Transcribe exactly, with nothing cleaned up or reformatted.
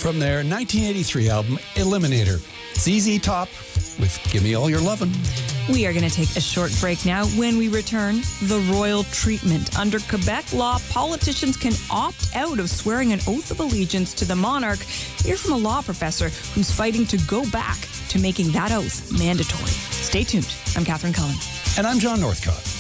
from their nineteen eighty-three album, Eliminator. Z Z Top with Give Me All Your Lovin'. We are going to take a short break now. When we return, the royal treatment. Under Quebec law, politicians can opt out of swearing an oath of allegiance to the monarch. Hear from a law professor who's fighting to go back to making that oath mandatory. Stay tuned. I'm Catherine Cullen. And I'm John Northcott.